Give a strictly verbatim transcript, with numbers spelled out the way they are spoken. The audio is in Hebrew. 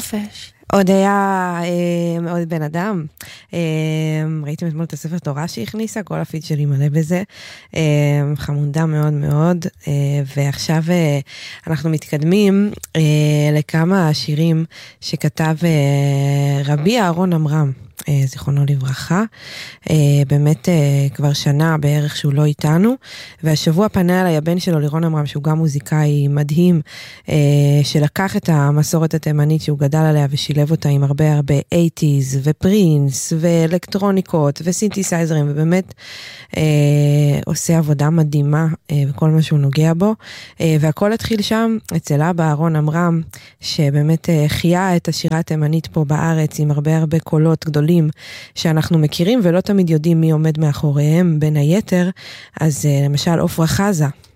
חופש. עוד היה אה, עוד בן אדם, אה, ראיתם אתמול את הספר תורה שהכניסה, כל הפיד שלי מלא בזה, אה, חמודה מאוד מאוד, אה, ועכשיו אה, אנחנו מתקדמים אה, לכמה שירים שכתב אה, רבי אהרון עמרם, אה, זיכרונו לברכה, אה, באמת אה, כבר שנה בערך שהוא לא איתנו, והשבוע פנה אליי הבן שלו לירון עמרם, שהוא גם מוזיקאי מדהים, אה, שלקח את המסורת התימנית שהוא גדל עליה ושילב אותה עם הרבה הרבה אייטיז ופרינס ואלקטרוניקות וסינתסייזרים, ובאמת אה, עושה עבודה מדהימה אה, בכל מה שהוא נוגע בו, אה, והכל התחיל שם אצל אבא אהרון עמרם, שבאמת אה, חיה את השירה התימנית פה בארץ עם הרבה הרבה קולות גדולים שאנחנו מכירים ולא תמיד יודעים מי עומד מאחוריהם בין היתר. אז אה, למשל עופרה חזה,